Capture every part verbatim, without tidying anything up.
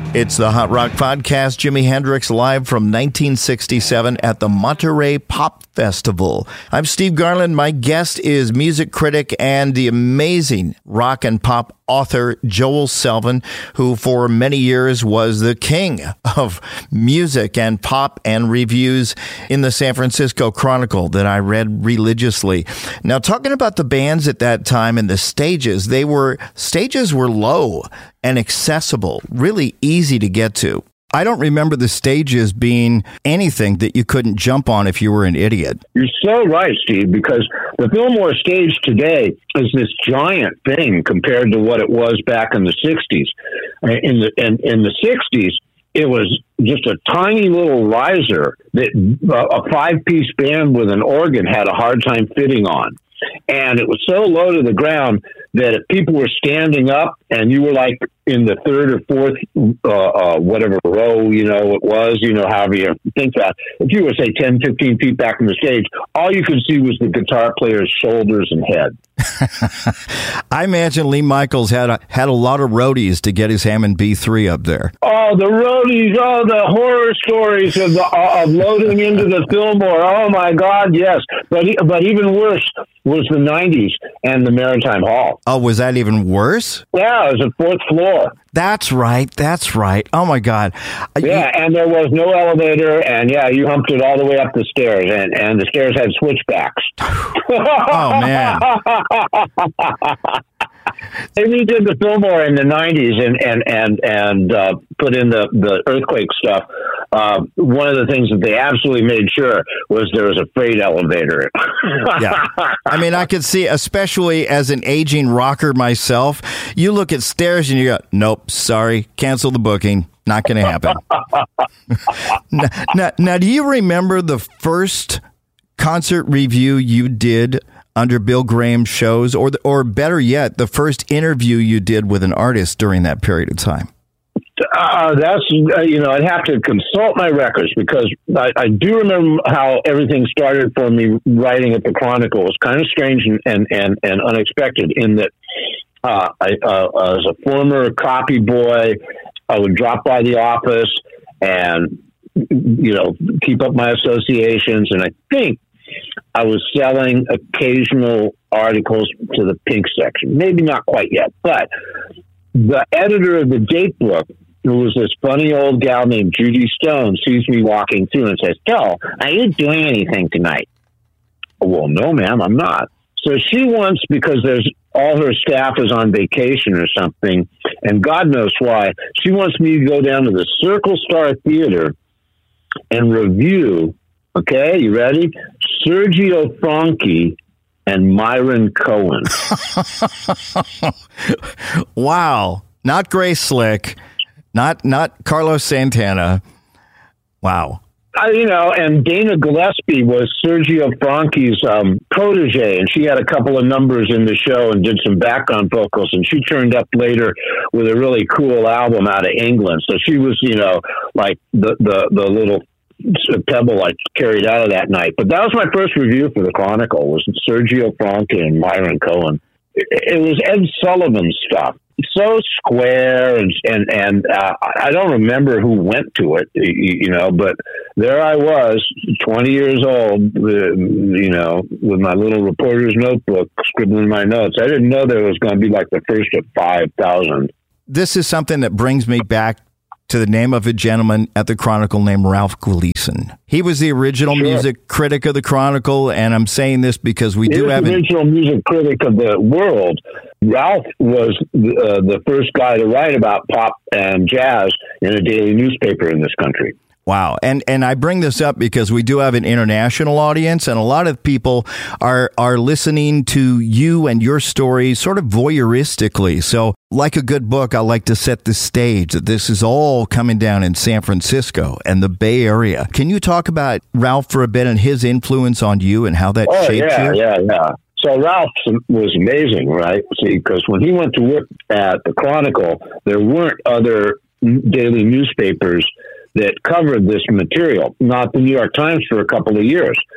It's the Hot Rock Podcast. Jimi Hendrix live from nineteen sixty-seven at the Monterey Pop Festival. I'm Steve Garland. My guest is music critic and the amazing rock and pop author Joel Selvin, who for many years was the king of music and pop and reviews in the San Francisco Chronicle that I read religiously. Now, talking about the bands at that time and the stages, they were stages were low and accessible, really easy to get to. I don't remember the stages being anything that you couldn't jump on if you were an idiot. You're so right, Steve, because the Fillmore stage today is this giant thing compared to what it was back in the sixties. In the in, in the sixties, it was just a tiny little riser that a five-piece band with an organ had a hard time fitting on. And it was so low to the ground that if people were standing up and you were like in the third or fourth, uh, uh, whatever row, you know, it was, you know, however you think that, if you were, say, ten, fifteen feet back from the stage, all you could see was the guitar player's shoulders and head. I imagine Lee Michaels had a, had a lot of roadies to get his Hammond B three up there. Oh, the roadies, oh, the horror stories of, the, uh, of loading into the Fillmore. Oh, my God, yes. But but even worse was the nineties and the Maritime Hall. Oh, was that even worse? Yeah, it was a fourth floor. That's right. That's right. Oh, my God. Yeah, you, and there was no elevator, and, yeah, you humped it all the way up the stairs, and, and the stairs had switchbacks. Oh, man. They redid the Fillmore in the nineties and and and and uh, put in the, the earthquake stuff. Uh, one of the things that they absolutely made sure was there was a freight elevator. Yeah, I mean, I could see, especially as an aging rocker myself, you look at stairs and you go, "Nope, sorry, cancel the booking. Not going to happen." now, now, now, do you remember the first concert review you did under Bill Graham's shows, or the, or better yet, the first interview you did with an artist during that period of time? Uh, that's, uh, you know, I'd have to consult my records because I, I do remember how everything started for me writing at the Chronicle. It was kind of strange and, and, and, and unexpected in that uh, I, uh, as a former copy boy, I would drop by the office and, you know, keep up my associations. And I think I was selling occasional articles to the Pink section. Maybe not quite yet, but the editor of the date book, who was this funny old gal named Judy Stone, sees me walking through and says, "Joe, are you doing anything tonight?" "Well, no, ma'am, I'm not." So she wants, because there's all her staff is on vacation or something, and God knows why, she wants me to go down to the Circle Star Theater and review, okay, you ready? Sergio Franchi and Myron Cohen. Wow. Not Grace Slick. Not not Carlos Santana. Wow. Uh, you know, and Dana Gillespie was Sergio Franchi's um, protege, and she had a couple of numbers in the show and did some background vocals, and she turned up later with a really cool album out of England. So she was, you know, like the, the, the little pebble I carried out of that night. But that was my first review for the Chronicle, was Sergio Franchi and Myron Cohen. It, it was Ed Sullivan stuff. So square, and and, and uh, I don't remember who went to it, you know, but there I was, twenty years old, uh, you know, with my little reporter's notebook, scribbling my notes. I didn't know there was going to be like the first of five thousand. This is something that brings me back to the name of a gentleman at the Chronicle named Ralph Gleason. He was the original sure. music critic of the Chronicle, and I'm saying this because we he do was have the an original music critic of the world. Ralph was uh, the first guy to write about pop and jazz in a daily newspaper in this country. Wow. And and I bring this up because we do have an international audience, and a lot of people are are listening to you and your story sort of voyeuristically. So like a good book, I like to set the stage that this is all coming down in San Francisco and the Bay Area. Can you talk about Ralph for a bit and his influence on you and how that oh, shaped yeah, you? Yeah, yeah. So Ralph was amazing, right? See, because when he went to work at the Chronicle, there weren't other daily newspapers that covered this material, not the New York Times for a couple of years.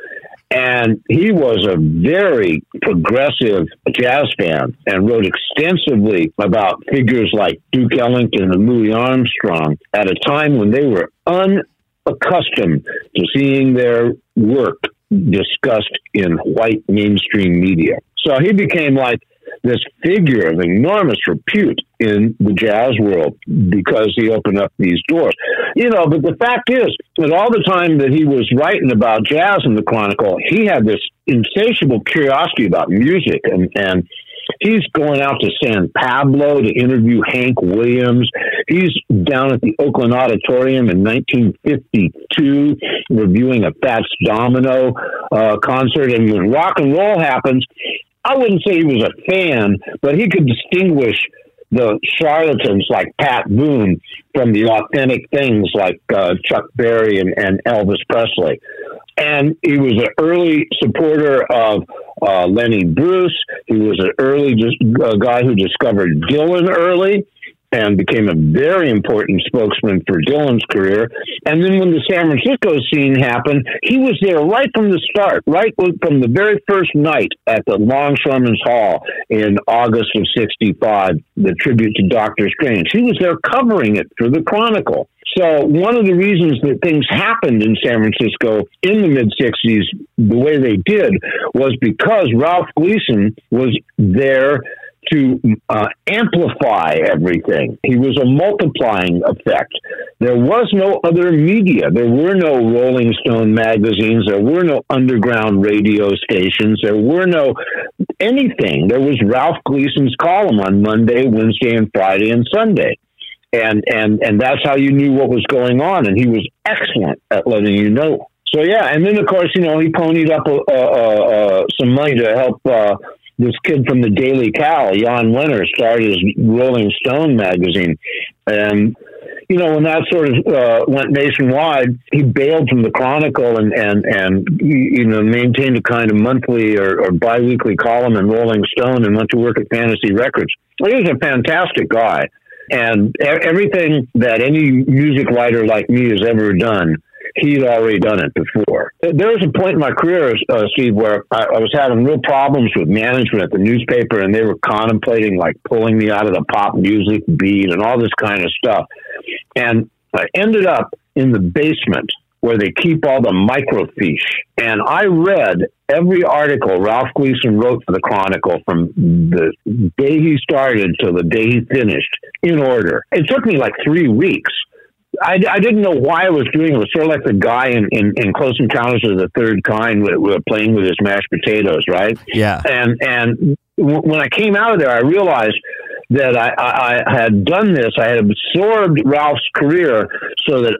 And he was a very progressive jazz fan and wrote extensively about figures like Duke Ellington and Louis Armstrong at a time when they were unaccustomed to seeing their work discussed in white mainstream media. So he became like this figure of enormous repute in the jazz world because he opened up these doors. You know, but the fact is that all the time that he was writing about jazz in the Chronicle, he had this insatiable curiosity about music, and, and he's going out to San Pablo to interview Hank Williams. He's down at the Oakland Auditorium in nineteen fifty-two reviewing a Fats Domino uh, concert. And when rock and roll happens, I wouldn't say he was a fan, but he could distinguish the charlatans like Pat Boone from the authentic things like uh, Chuck Berry and, and Elvis Presley. And he was an early supporter of uh, Lenny Bruce. He was an early dis- uh, guy who discovered Dylan early and became a very important spokesman for Dylan's career. And then when the San Francisco scene happened, he was there right from the start, right from the very first night at the Longshoremen's Hall in August of sixty-five, the tribute to Doctor Strange. He was there covering it for the Chronicle. So one of the reasons that things happened in San Francisco in the mid-sixties the way they did was because Ralph Gleason was there to uh, amplify everything. He was a multiplying effect. There was no other media. There were no Rolling Stone magazines. There were no underground radio stations. There were no anything. There was Ralph Gleason's column on Monday, Wednesday, and Friday, and Sunday. And, and, and that's how you knew what was going on. And he was excellent at letting you know. So, yeah. And then, of course, you know, he ponied up uh, uh, uh, some money to help uh, this kid from the Daily Cal, Jan Wenner, started his Rolling Stone magazine. And, you know, when that sort of uh, went nationwide, he bailed from the Chronicle and, and, and you know, maintained a kind of monthly or, or biweekly column in Rolling Stone and went to work at Fantasy Records. Well, he was a fantastic guy. And everything that any music writer like me has ever done, he'd already done it before. There was a point in my career, uh, Steve, where I, I was having real problems with management at the newspaper, and they were contemplating like pulling me out of the pop music beat and all this kind of stuff. And I ended up in the basement where they keep all the microfiche. And I read every article Ralph Gleason wrote for the Chronicle from the day he started till the day he finished in order. It took me like three weeks. I, I didn't know why I was doing it. It was sort of like the guy in, in, in Close Encounters of the Third Kind with, with playing with his mashed potatoes, right? Yeah. And and w- when I came out of there, I realized that I, I, I had done this. I had absorbed Ralph's career so that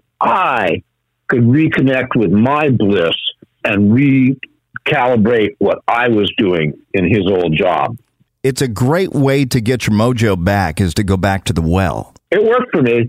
I could reconnect with my bliss and recalibrate what I was doing in his old job. It's a great way to get your mojo back, is to go back to the well. It worked for me.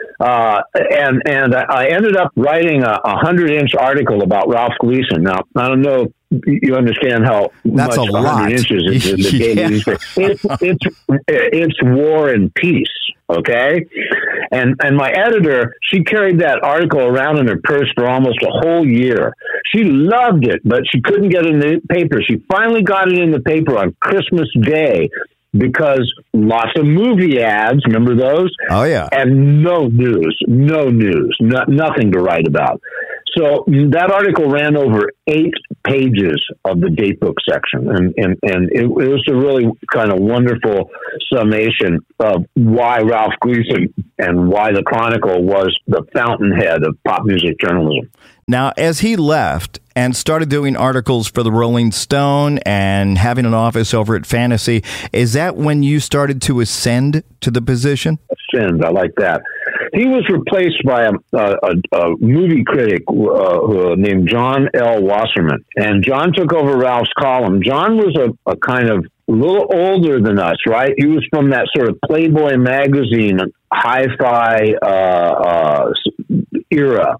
Uh, and and I ended up writing a, a hundred-inch article about Ralph Gleason. Now, I don't know if you understand how That's much a one hundred lot. inches is in the Yeah. daily newspaper. It's, it's, it's war and peace, okay? And and my editor, she carried that article around in her purse for almost a whole year. She loved it, but she couldn't get it in the paper. She finally got it in the paper on Christmas Day, because lots of movie ads, remember those? Oh, yeah. And no news, no news, no, nothing to write about. So that article ran over eight pages of the datebook section. And, and, and it, it was a really kind of wonderful summation of why Ralph Gleason and why the Chronicle was the fountainhead of pop music journalism. Now, as he left and started doing articles for the Rolling Stone and having an office over at Fantasy, is that when you started to ascend to the position? Ascend, I like that. He was replaced by a, a, a movie critic uh, named John L. Wasserman. And John took over Ralph's column. John was a, a kind of a little older than us, right? He was from that sort of Playboy magazine, hi-fi uh, uh, era.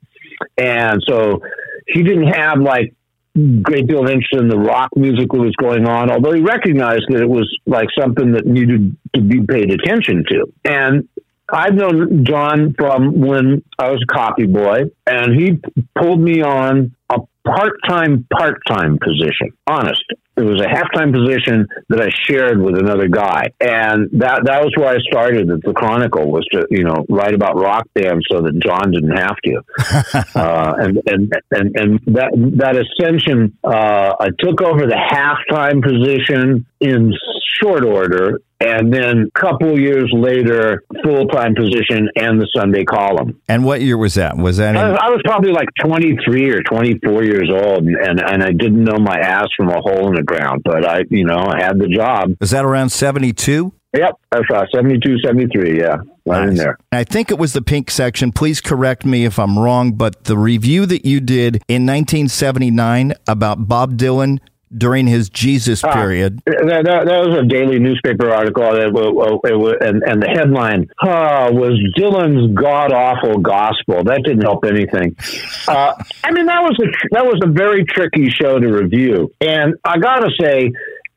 And so he didn't have like great deal of interest in the rock music that was going on, although he recognized that it was like something that needed to be paid attention to. And I've known John from when I was a copy boy, and he pulled me on a part-time, part-time position. Honest. It was a halftime position that I shared with another guy. And that that was where I started at the Chronicle, was to, you know, write about rock bands so that John didn't have to. uh, and, and, and, and that, that ascension, uh, I took over the halftime position in short order. And then a couple years later, full-time position and the Sunday column. And what year was that? Was that? In- I, was, I was probably like twenty-three or twenty-four years old, and, and, and I didn't know my ass from a hole in the ground, but I, you know, I had the job. Was that around seventy-two? Yep, that's right, seventy-two, seventy-three, yeah, right nice. In there. I think it was the Pink Section. Please correct me if I'm wrong, but the review that you did in nineteen seventy-nine about Bob Dylan during his Jesus period. Uh, that, that, that was a daily newspaper article, that it was, and, and the headline uh, was Dylan's god-awful gospel. That didn't help anything. Uh, I mean, that was a that was a very tricky show to review. And I got to say,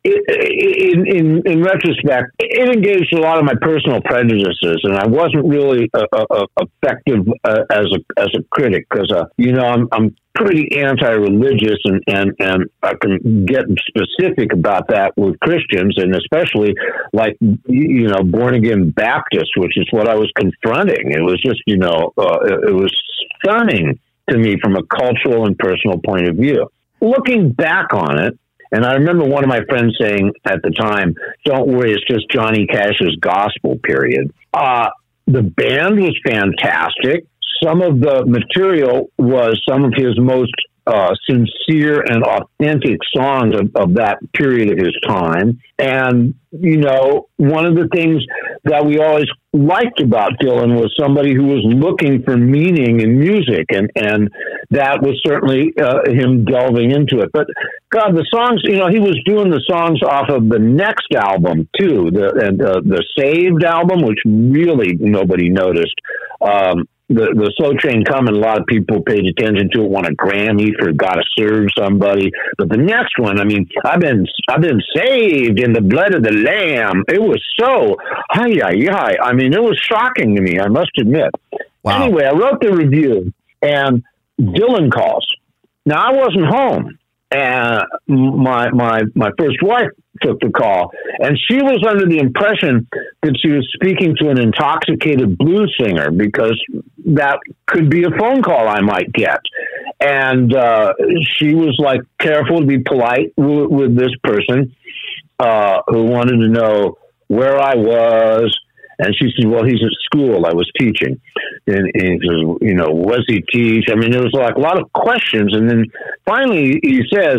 in, in in retrospect, it engaged a lot of my personal prejudices, and I wasn't really uh, uh, effective uh, as a as a critic because uh, you know I'm I'm pretty anti-religious, and, and and I can get specific about that with Christians, and especially like you know born again Baptists, which is what I was confronting. It was just you know uh, it was stunning to me from a cultural and personal point of view. Looking back on it. And I remember one of my friends saying at the time, don't worry, it's just Johnny Cash's gospel, period. Uh, the band was fantastic. Some of the material was some of his most uh, sincere and authentic songs of, of that period of his time. And, you know, one of the things that we always liked about Dylan was somebody who was looking for meaning in music. And, and that was certainly uh, him delving into it. But God, the songs, you know, he was doing the songs off of the next album too, the, and, uh, the Saved album, which really nobody noticed. Um, The, the Slow Train Coming, a lot of people paid attention to it, won a Grammy for Gotta Serve Somebody. But the next one, I mean, I've been I've been saved in the blood of the Lamb. It was so, hi, hi, hi. I mean, it was shocking to me, I must admit. Wow. Anyway, I wrote the review, and Dylan calls. Now, I wasn't home, and my my my first wife took the call, and she was under the impression that she was speaking to an intoxicated blues singer, because that could be a phone call I might get. And uh, she was like careful to be polite w- with this person uh, who wanted to know where I was. And she said, well, he's at school. I was teaching. And, and he says, you know, was he teach? I mean, there was like a lot of questions. And then finally he says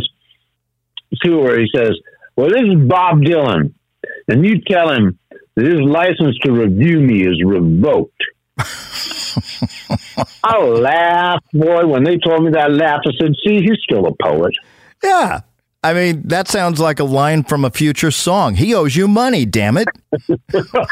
to her, he says, well, this is Bob Dylan, and you tell him that his license to review me is revoked. I laughed, boy. When they told me that, I laughed. I said, see, he's still a poet. Yeah. I mean, that sounds like a line from a future song. He owes you money, damn it.